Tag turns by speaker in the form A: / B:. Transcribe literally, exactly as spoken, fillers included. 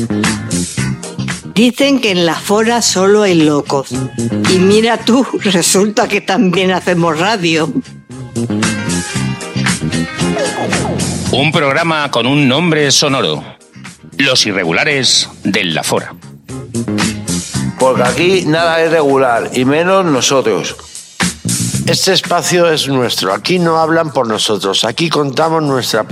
A: Dicen que en la Fora solo hay locos. Y mira tú, resulta que también hacemos radio.
B: Un programa con un nombre sonoro. Los irregulares del La Fora.
C: Porque aquí nada es regular, y menos nosotros.
D: Este espacio es nuestro. Aquí no hablan por nosotros. Aquí contamos nuestra